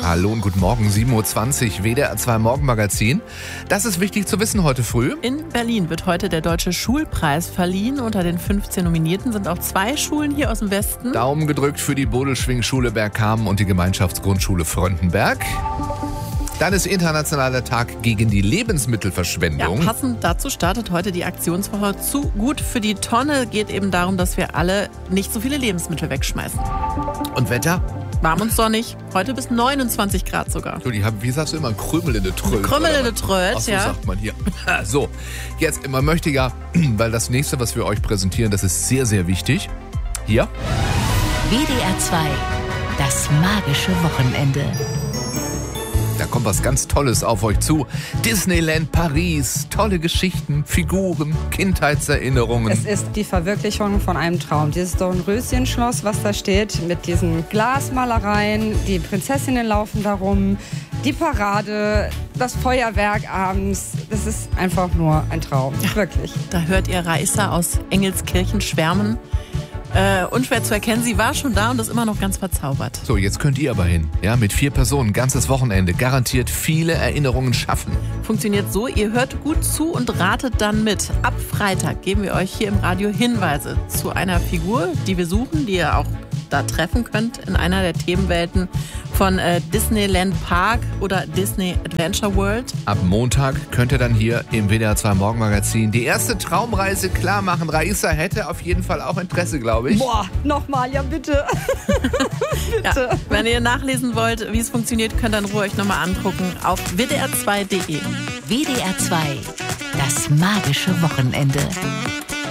Hallo und guten Morgen, 7.20 Uhr, WDR 2 Morgenmagazin. Das ist wichtig zu wissen heute früh. In Berlin wird heute der Deutsche Schulpreis verliehen. Unter den 15 Nominierten sind auch 2 Schulen hier aus dem Westen. Daumen gedrückt für die Bodelschwing-Schule Bergkamen und die Gemeinschaftsgrundschule Fröndenberg. Dann ist Internationaler Tag gegen die Lebensmittelverschwendung. Ja, passend dazu startet heute die Aktionswoche Zu gut für die Tonne. Geht eben darum, dass wir alle nicht so viele Lebensmittel wegschmeißen. Und Wetter? Warm und sonnig. Heute bis 29 Grad sogar. Du, die haben, wie sagst du immer, Krümel in der Tröd. Krümel in der Tröd, Ach, so ja. sagt man hier. So, jetzt, man möchte ja, weil das nächste, was wir euch präsentieren, das ist sehr, sehr wichtig. Hier. WDR 2, das magische Wochenende. Da kommt was ganz Tolles auf euch zu. Disneyland Paris, tolle Geschichten, Figuren, Kindheitserinnerungen. Es ist die Verwirklichung von einem Traum. Dieses Dornröschenschloss, was da steht, mit diesen Glasmalereien, die Prinzessinnen laufen da rum, die Parade, das Feuerwerk abends. Das ist einfach nur ein Traum, wirklich. Da hört ihr Raissa aus Engelskirchen schwärmen. Unschwer zu erkennen, sie war schon da und ist immer noch ganz verzaubert. So, jetzt könnt ihr aber hin. Ja, mit 4 Personen, ganzes Wochenende. Garantiert viele Erinnerungen schaffen. Funktioniert so, ihr hört gut zu und ratet dann mit. Ab Freitag geben wir euch hier im Radio Hinweise zu einer Figur, die wir suchen, die ihr auch da treffen könnt in einer der Themenwelten von Disneyland Park oder Disney Adventure World. Ab Montag könnt ihr dann hier im WDR 2 Morgenmagazin die erste Traumreise klar machen. Raissa hätte auf jeden Fall auch Interesse, glaube ich. Boah, nochmal, ja bitte. Bitte. Ja, wenn ihr nachlesen wollt, wie es funktioniert, könnt ihr in Ruhe euch nochmal angucken auf wdr2.de. WDR 2, das magische Wochenende.